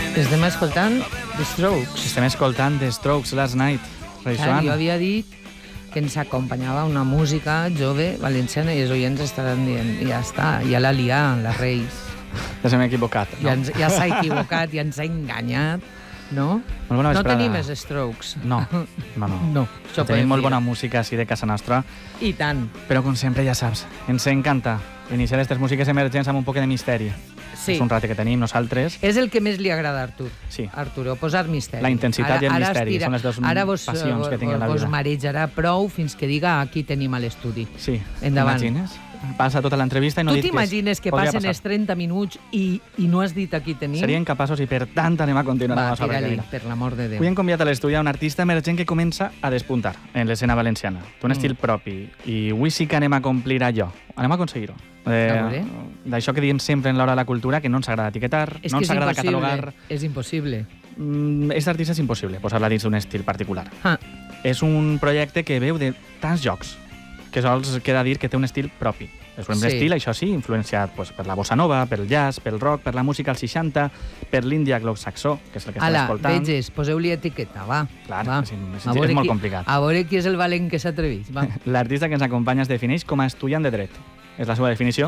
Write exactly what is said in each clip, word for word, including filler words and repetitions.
Estem escoltant The Strokes. Estem escoltant The Strokes Last Night. Rei Clar, jo havia dit que ens acompanyava una música jove valenciana i els oients estaran dient ja està, ja la lià, la Reis. Ja s'hem equivocat, no? Ja, ens, ja s'ha equivocat, ja ens ha enganyat, no? Molt bona no vesprada. tenim els Strokes. No, no, no. no Tenim molt bona música així de casa nostra. I tant. Però com sempre, ja saps, ens encanta iniciar aquestes músiques emergents amb un poc de misteri. Sí. És un rate que tenim nosaltres. És el que més li agrada a Artur. Sí. Arturo, posar misteri. La intensitat ara, i el ara misteri estira, són les dues ara vos, passions que tinc a la vos vida. Vos marejarà prou fins que diga aquí tenim a l'estudi. Sí, endavant. T'imagines? Passa tota l'entrevista i no tu dic que t'imagines que passen els trenta minuts i, i no has dit aquí tenim? Serien capaços i per tant anem a continuar. Va, amb tira-li, per l'amor de Déu. Avui hem convidat a l'estudi un artista emergent que comença a despuntar en l'escena valenciana. Té un mm. estil propi i avui sí que anem a complir allò. Anem a aconseguir-ho. Eh, D'això que diem sempre en l'hora de la cultura, que no ens agrada etiquetar, és no ens agrada catalogar. És impossible. Mm, és artista és impossible posar-la dins d'un estil particular. Ah. És un projecte que veu de tants jocs que sols queda dir que té un estil propi. És un sí. estil, això sí, influenciat pues, per la bossa nova, pel jazz, pel rock, per la música als seixanta, per l'índia anglosaxó, que és el que estem Ala, escoltant. veges, poseu-li etiqueta, va. Clar, va. és, és, és, és molt qui, complicat. A veure qui és el valent que s'atreveix, va. L'artista que ens acompanya es defineix com a estudiant de dret. És la seva definició.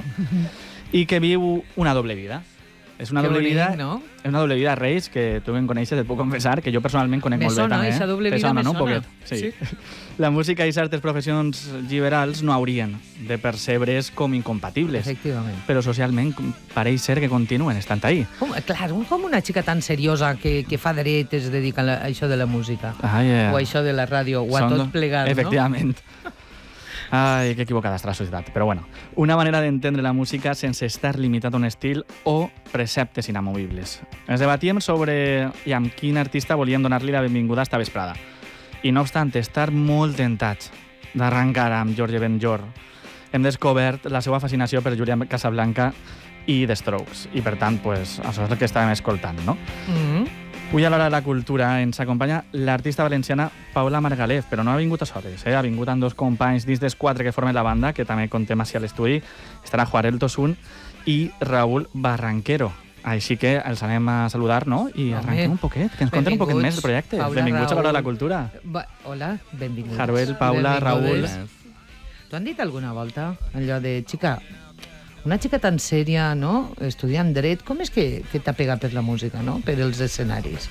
I que viu una doble vida. És una que doble bonic, vida, no? És una doble vida, Reis, que tu em coneixes, et puc confessar, que jo personalment conec me molt sona, bé també. Esa doble Te vida sona, me no? sona. Un poquet. Sí. sí. La música i certes professions liberals no haurien de percebre's com incompatibles. Efectivament. Però socialment pareix ser que continuen estant ahí. Com, clar, com una xica tan seriosa que, que fa dret es dedica a això de la música. Ah, yeah. O a això de la ràdio, o a Són tot plegat, efectivament. no? Ai, que equivocada està la societat. Però bueno, una manera d'entendre la música sense estar limitat a un estil o preceptes inamovibles. Ens debatíem sobre i amb quin artista volíem donar-li la benvinguda a esta vesprada. I no obstant estar molt tentats d'arrencar amb Jorge Benjor, hem descobert la seva fascinació per Julián Casablanca i The Strokes. I per tant, pues, això és el que estàvem escoltant, no? Mm-hmm. Avui a l'hora de la cultura ens acompanya l'artista valenciana Paula Margalef, però no ha vingut a soles, eh? Ha vingut amb dos companys dins dels quatre que formen la banda, que també contem així a l'estudi. Estarà Juarel Tosun i Raúl Barranquero. Així que els anem a saludar, no? I arrenquem un poquet, que ens conten un poquet més del projecte. Paula, benvinguts Raúl. a l'hora de la cultura. Va, hola, benvinguts. Jaruel, Paula, Raúl. T'ho han dit alguna volta? Allò de, xica, una xica tan sèria, no? Estudiant dret, com és que, que t'ha pegat per la música, no? Per els escenaris.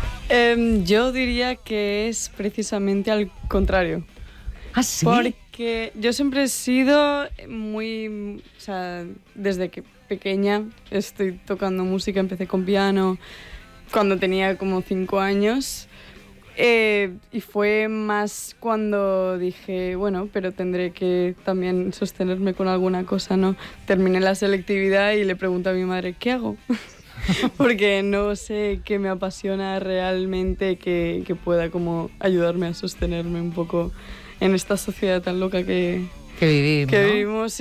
Eh, yo diría que es precisamente al contrario. ¿Ah, sí? Porque yo siempre he sido muy... O sea, desde que pequeña estoy tocando música, empecé con piano cuando tenía como cinco años. Eh, y fue más cuando dije, bueno, pero tendré que también sostenerme con alguna cosa, ¿no? Terminé la selectividad y le pregunto a mi madre, ¿qué hago? Porque no sé qué me apasiona realmente que, que pueda como ayudarme a sostenerme un poco en esta sociedad tan loca que, que vivimos. Que ¿no? vivimos